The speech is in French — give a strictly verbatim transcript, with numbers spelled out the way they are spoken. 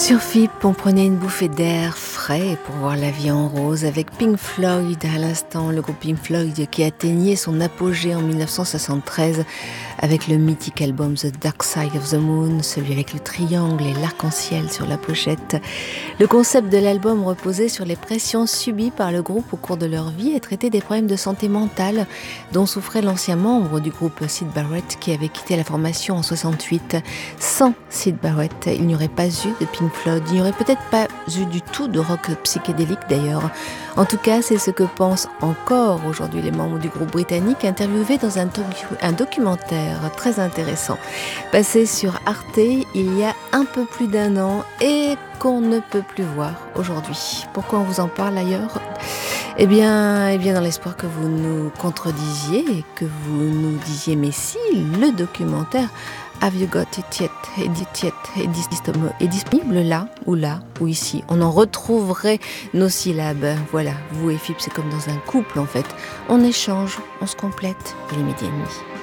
Sur F I P, on prenait une bouffée d'air frais pour voir la vie en rose avec Pink Floyd à l'instant, le groupe Pink Floyd qui atteignait son apogée en dix-neuf cent soixante-treize avec le mythique album The Dark Side of the Moon, celui avec le triangle et l'arc-en-ciel sur la pochette. Le concept de l'album reposait sur les pressions subies par le groupe au cours de leur vie et traitait des problèmes de santé mentale dont souffrait l'ancien membre du groupe Syd Barrett qui avait quitté la formation en soixante-huit. Sans Syd Barrett, il n'y aurait pas eu de Pink Floyd, il n'y aurait peut-être pas eu du tout de rock psychédélique d'ailleurs. En tout cas, c'est ce que pensent encore aujourd'hui les membres du groupe britannique interviewés dans un, docu- un documentaire très intéressant passé sur Arte il y a un peu plus d'un an et qu'on ne peut plus voir aujourd'hui. Pourquoi on vous en parle ailleurs ? Eh bien, eh bien dans l'espoir que vous nous contredisiez et que vous nous disiez mais si, le documentaire Have You Got It Yet est, yet, est disponible là ou là ou ici. On en retrouverait nos syllabes. Voilà, vous et F I P, c'est comme dans un couple en fait. On échange, on se complète. Il est midi et demi.